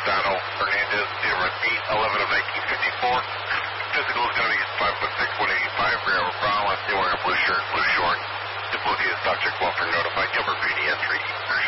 Donald Hernandez, date of birth 8/11 of 1954. Physical is going to be 5'6", 185, rear brown, left knee wearing a blue shirt, blue short. Diplomacy is subject, welfare notified, number PDS 3.